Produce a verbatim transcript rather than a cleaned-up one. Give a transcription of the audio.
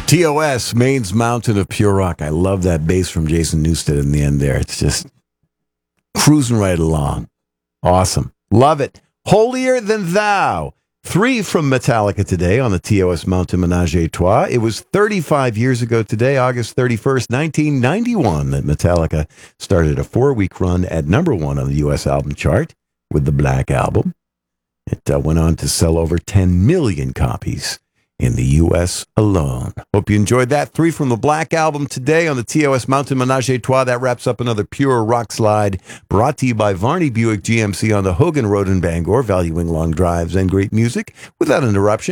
T O S, Maine's Mountain of Pure Rock. I love that bass from Jason Newsted in the end there. It's just cruising right along. Awesome. Love it. Holier Than Thou. Three from Metallica today on the T O S Mountain Menage a Trois. It was thirty-five years ago today, August thirty-first, nineteen ninety-one, that Metallica started a four-week run at number one on the U S album chart with the Black Album. It uh, went on to sell over ten million copies in the U S alone. Hope you enjoyed that. Three from the Black Album today on the T O S Mountain Menage a Trois. That wraps up another Pure Rock Slide brought to you by Varney Buick G M C on the Hogan Road in Bangor, valuing long drives and great music without interruption.